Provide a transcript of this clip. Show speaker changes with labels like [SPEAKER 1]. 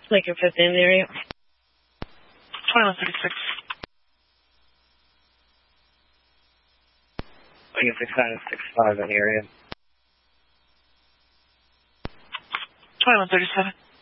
[SPEAKER 1] Lincoln 15 in the area.
[SPEAKER 2] 2136.
[SPEAKER 3] Lincoln 6965 in the area.
[SPEAKER 2] 2137.